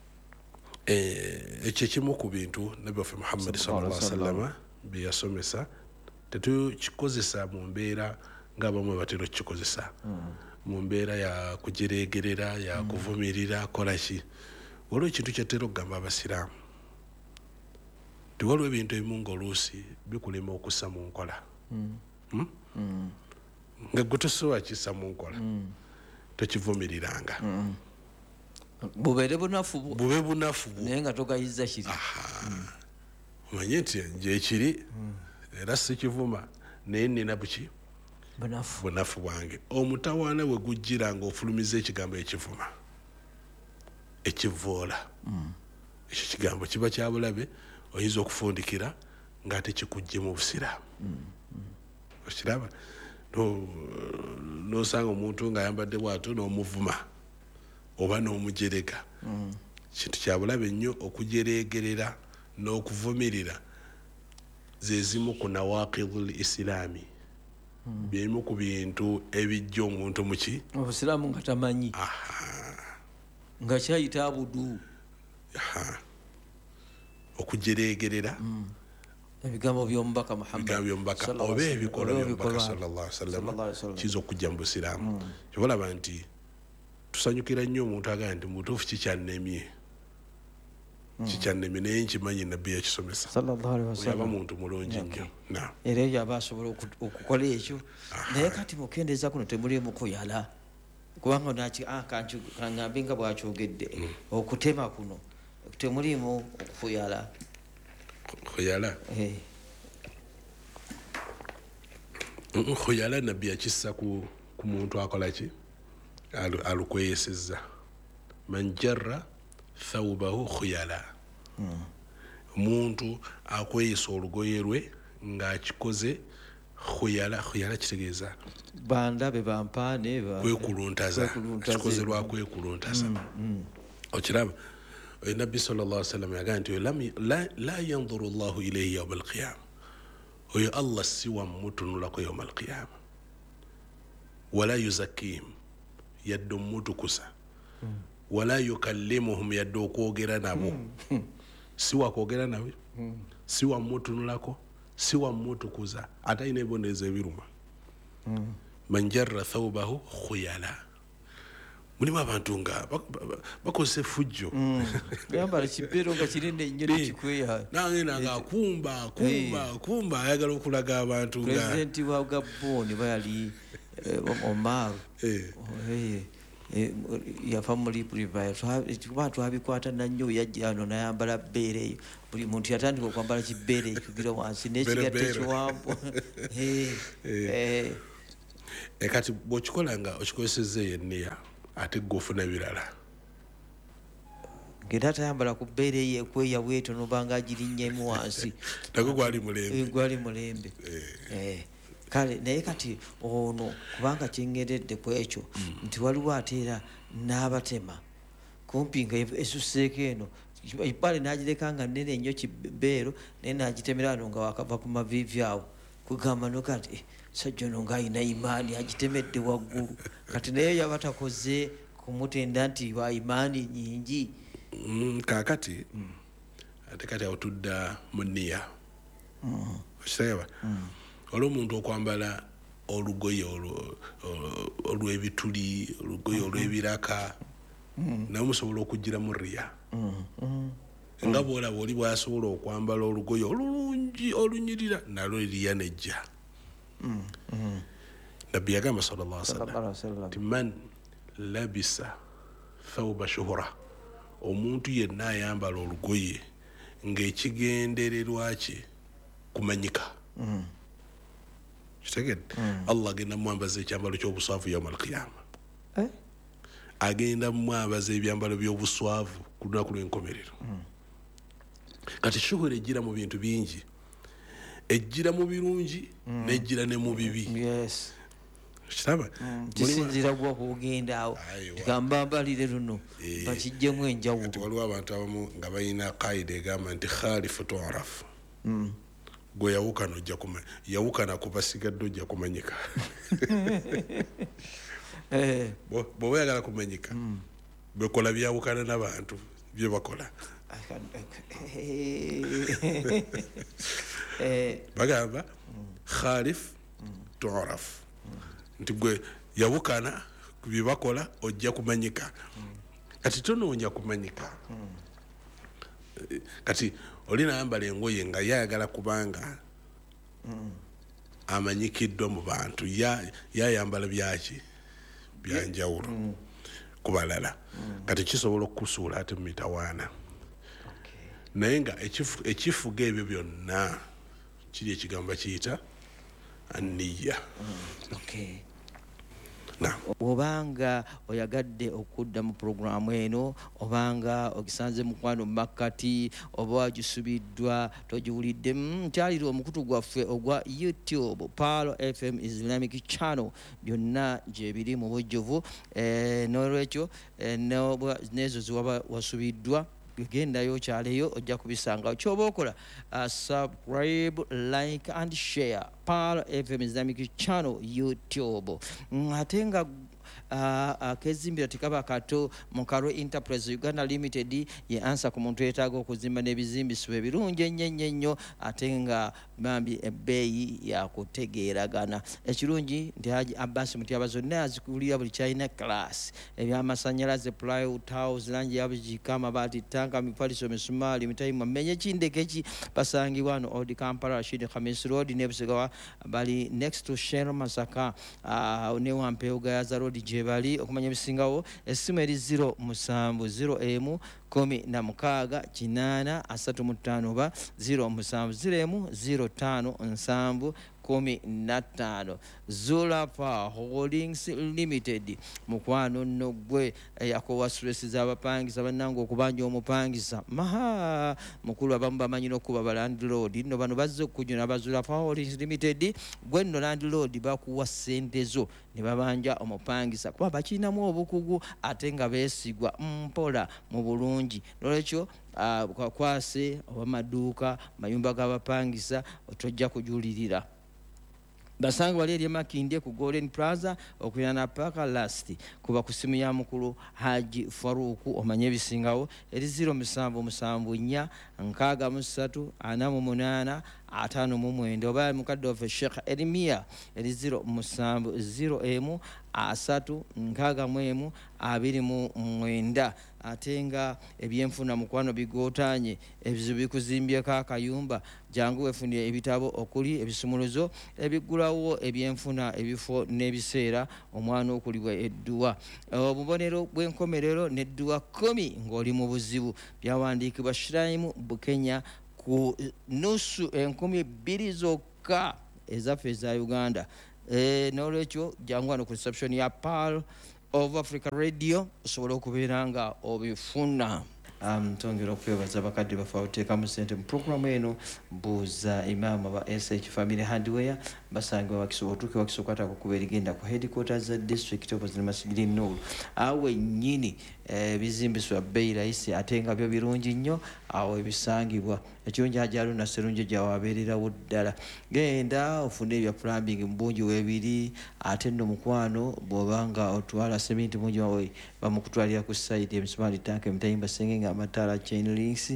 Speaker 2: ekyo kimu ku bintu nabbi waffe muhammadi sallallahu alaihi wasallama bye yasomesa tetukikozesa mu mbeera ng'abamu batera okukikozesa mm. mu mbeera ya kujeregerera ya mm. kuvumirira kola ki waliwo ekintu kyatera okugamba abasiraamu tiwaliwo ebintu ebimu ng'oluusi bikulema okussa mu nkola mm. hmm? mm. nga gwe tosobola kissa mu nkola mm. tokivumiriranga mm.
Speaker 1: bubere bunafu
Speaker 2: bube bunafu
Speaker 1: naye nga togayiza kiri
Speaker 2: omanye nti nje ekiri era sikivuma naye nina buki
Speaker 1: bunafu
Speaker 2: bunafu bwange omutawaana bwe gujjira nga ofulumiza ekigambo ekivuma ekivoola ekyo kigambo kiba kya bulabe oyinza okufundikira ng'ate kikujje mu busiraamu okiraba n'osanga omuntu ng'ayambadde bw'ato n'omuvuma oba n'omujerega kintu kya bulabe nnyo okujeregerera n'okuvumirira ze zimu ku nawaqidul islaami byemu ku bintu ebijja omuntu muki
Speaker 1: obusiraamu nga tamanyi nga kyayita abudu
Speaker 2: okujeregerera
Speaker 1: ebigambo by'omubaka Muhammad
Speaker 2: ebigambo by'omubaka oba ebikolwa by'omubaka sallallahu alaihi wasallam kiza okujja mu busiraamu kyobalaba nti tusanyukira nnyo omuntu agamba nti mutuufu kikyannemye kikyannemye naye nkimanyi nabbi yakisomesa yaba muntu mulungi nnyo
Speaker 1: era eyo aba asobola okukola ekyo naye kati mukendeeza kuno temulimu kuyala kubanga naki kangambe nga bwakyogedde okutema kuno temulimu okuyala
Speaker 2: kuyala kuyala nabbi yakissa ku muntu akola ki alukweyeseza man jarra thawbahu khuyala muntu akweyesa olugoye lwe ng'akikoze khuyala khuyala kitegeeza
Speaker 1: banda be bampaane
Speaker 2: kwekuluntaza kikoze lwa kwekuluntaza okiraba nabbi sallallahu alaihi wasallam yagaa nti la yanzuru llahu ilayhi yawma alqiyama oyo allah siwa mutunulako yawma alqiyama wala yuzakkihim yadde omutukusa mm. wala yukallimuhum yadde okwogera nabo mm. si wakwogera nawe mm. si wamutunulako si wamutukuza ate ayina ebibonerezo ebiruma mm. man jarra thawbahu khuyala mulimu abantu nga bakozesa fujjo
Speaker 1: yambala kibeero nga kinene nnyo nekikweya
Speaker 2: nange nanga akumba akumba akumba ayagala okulaga abantu nga
Speaker 1: pulezidenti wa Gabon bayali Omar yafa muri private tuba twabikwata nannyo yajjano nayambala bbeere eyo buli muntu yatandika okwambala kibeere kugira wansi n'ekigatta ekiwampu
Speaker 2: kati bw'okikola nga okikozesezza yenniya ate gofuna birala
Speaker 1: ngera tayambala ku bbeere ye ekweya bweto nobanga agirinnyeemu wansi
Speaker 2: nagwo gwali mulembe
Speaker 1: gwali mulembe kale naye kati ono kubanga kyengeredde ku ekyo nti waliwo ate era n'abatema kumpi nga esusseeko eno ipale n'agireka nga nnene ennyo kibeero naye n'agitemera wano nga wakava ku maviivi awo kugamba nokati sajja ono ng'alina imaani agitemedde waggulu kati naye yaba takoze kumutenda nti wa imaani nyingi
Speaker 2: kaakati ate kati awo tudda mu nniya okitegeera olwo omuntu okwambala olugoye olw'ebituli olugoye olw'ebiraka nawe musobola okugiramu riya nga bwolaba oli bwasobola okwambala olugoye olulungi olunyirira nalwo eriya nejja nabbi yagamba sallallahu alaihi wasallam ti man labisa thawba shuhura omuntu yenna ayambala olugoye ng'ekigendererwa kye kumanyika kitegedde Allah agenda mwambaza ekyambalo ky'obuswavu yawma alqiyama agenda mwambaza ebyambalo by'obuswavu ku lunaku lw'enkomerero kati shuhura ejjira mu bintu bingi ejjira mu birungi nejjira ne mu bibi kitaba
Speaker 1: kisinzira gwa kugenda awo tikamba mbalire luno bakijjemu enjawulo
Speaker 2: waliwo abantu abamu nga balina qaida egamba nti khalifu tu'rafu gwe yawukana ojja kumanya yawukana ku basigadde ojja kumanyika bw'oba oyagala kumanyika bekola byawukana n'abantu bye bakola bagamba khalif tu'rafu nti gwe yawukana ku bye bakola ojja kumanyika kati tonoonya kumanyika kati olina ayambala engoye nga yayagala kubanga amanyikiddwa mu bantu yayambala byaki byanjawulo ku balala kati kisobola okukusuula ate mu mitawaana naye nga ekifuga ebyo byonna kiri ekigambo kiyita aniya
Speaker 1: obanga oyagadde okudda mu programu eno obanga ogisanze mukwano makkati oba wagisubiddwa togiwulidde nkyalira omukutu gwaffe ogwa YouTube Palo F M Islamic Channel byonna gyebiri mu bujjuvu n'olwekyo n'ezo ziwaba wasubiddwa gendayo kyaleyo ojja kubisanga kyoba okola subscribe like and share Palo F M Islamic Channel YouTube ate nga akezimbira tikaba kato Mukarwe Enterprise Uganda Limited ye ansa ku muntu yetaaga okuzimba n'ebizimbisibwa ebirungi ennyo nnyo ate nga bambi ebbeeyi yakutegeeragana ekirungi nti Haji Abbas Mutyaba zonna azikulira buli kyalina class ebyamasanyalaze plywood house langi yabugika amabaati tanka mipaliso misumaali mitayimu amenye kindekeki basangibwa no Old Kampala Rashid Khamis Road nebusigawa bali next to Shell Masaka ne Wampeoga Yaza Road jebali okumanya bisingawo essimu eri zero musanvu zero emu kumi na mukaaga kinaana asatu mu ttaano ba zero musanvu zero emu zero ttaano nsanvu kumi na ttaano Zula Power Holdings Limited mukwano nno gwe yakowa stress z'abapangisa bannanga okubanja omupangisa maha mukulu abamu bamanyi n'okuba ba landlord nno bano bazze okujuna ba Zula Power Holdings Limited gwe nno landlord bakuwa ssente zo ne babanja omupangisa kuba bakirinamu obukugu ate nga beesigwa mpola mu bulungi n'olwekyo kwakwase oba maduuka mayumba g'abapangisa otojja kujulirira basanga wali eri Makindye ku Golden Plaza okuyana paka last kuba ku simu ya mukulu Haji Faruku omanye bisingawo eri zero musanvu musanvu nnya nkaaga mu ssatu ana mu munaana
Speaker 9: ataano mu mwenda oba mukadde waffe Sheikh Erimia eri zero musanvu zero emu asatu nkaaga mu emu abiri mu mwenda. Ate nga ebyenfuna mukwano bigootanye ebizibu bikuzimbyeko akayumba jangu wefunire ebitabo okuli ebisumuluzo ebiggulawo ebyenfuna ebifo n'ebiseera omwana okulibwa edduwa obubonero bw'enkomerero n'edduwa kumi ng'oli mu buzibu byawandiikibwa Shrine Bukenya ku nusu enkumi bbiri zokka ezaffe eza Uganda. E, n'olwekyo jangu wano ku reception ya Pearl of Africa Radio osobola okubeera nga obifuna. Um, tongera okwebaza abakadde baffe abateekamu ssente mu programu eno mbuuza imaama ba S H Family Hardware basangibwa wakisobola otuuke wakisobola kwatako kuba erigenda ku headquarters za district opposite Masjidi Noor awo ennyini ebizimbisibwa bbeeyi rayisi ate nga byo birungi nnyo awo ebisangibwa ekiyonja ajalo na serunje gyawe abeererawo ddala. Genda ofune ebya plumbing mu bungi weebiri ate nno mukwano bw'oba nga otwala seminti mungi wawe bamukutwalira ku site emisumaali tanka emitayimbwa sengenge amataala chain links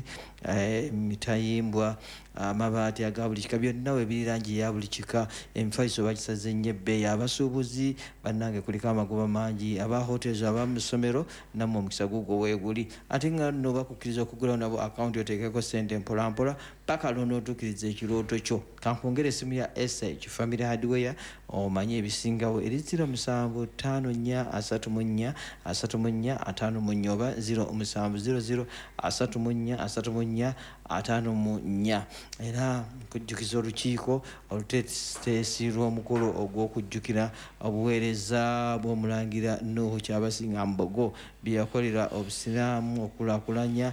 Speaker 9: emitayimbwa amabaati aga buli kika byonna weebiri langi ya buli kika emifaliso bakisaze nnyo ebbeeyi abasuubuzi bannange kuliko amagoba mangi aba hotels abamusomero nammwe omukisa gugwo weeguli ate nga nno bakukkiriza okugulawo nabo akawunti oteekeko ssente mpolampola paka lw'onootuukiriza ekirooto kyo. Kankwongera essimu ya S H Family Hardware omanye ebisingawo eri zero musanvu ttaano nnya asatu mu nnya asatu mu nnya ataano mu nnya oba zero musanvu zero zero asatu mu nnya asatu mu nnya ataano mu nnya. Era nkujjukiza olukiiko oluteesi lw'omukolo ogw'okujjukira obuweereza bw'omulangira Nuhu Kyabasinga Mbogo bye yakolera obusiraamu okulaakulanya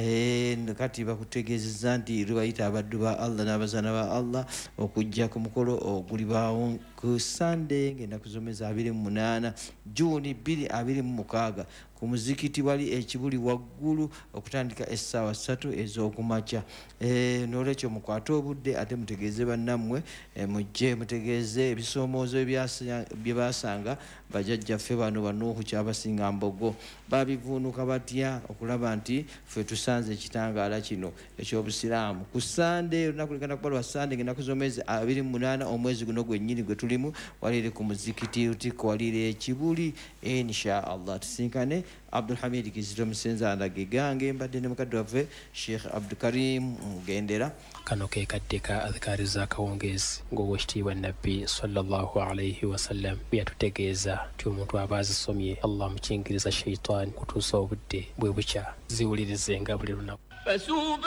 Speaker 9: kati bakutegeezezza nti lwebayita abaddu ba Allah n'abazaana ba Allah okujja ku mukolo ogulibaawo ku Sunday ng'ennaku z'omwezi abiri mu munaana Juni bbiri abiri mu mukaaga ku muzikiti wali ekibuli waggulu okutandika essaawa ssatu ez'okumakya. E, n'olwekyo mukwate obudde ate mutegeeze bannammwe e, mujje mutegeeze ebisoomoozo bye baasanga bajjajjaffe bano ba Nuhu Kyabasinga Mbogo babivuunuka batya okulaba nti ffe tusanze ekitangaala kino eky'obusiraamu ku Sunday olunaku ligenda kuba lwa Sunday ng'ennaku z'omwezi abiri mu munaana omwezi guno gwennyini gwe tulimu waliire ku muzikiti Lutikko waliire ekibuli insha Allah tusinkane Abdul Hamid Kizito Musenza ndage gange mbadde ne mukadde waffe Sheikh Abdul Karim Mugendera.
Speaker 10: Kano ke kadde ka adhkari za kawongezi ng'owekitiibwa Nabbi sallallahu alayhi wasallam byatutegeeza nti omuntu aba azisomye Allah mukingiriza shayitaani kutuusa obudde bwe bukya ziwulirizenga buli lunaku.